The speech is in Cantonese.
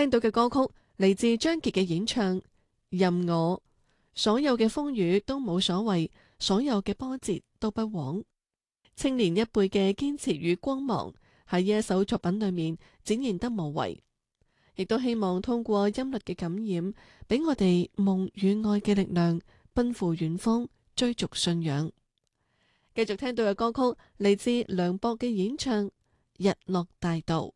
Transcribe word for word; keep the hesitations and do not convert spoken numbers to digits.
聽到嘅歌曲嚟自張傑嘅演唱《任我》，所有嘅風雨都冇所謂，所有嘅波折都不枉。青年一輩嘅堅持與光芒喺呢一首作品裏面展現得無遺，亦都希望通過音律嘅感染，俾我哋夢與愛嘅力量，奔赴遠方，追逐信仰。繼續聽到嘅歌曲嚟自梁博嘅演唱《日落大道》。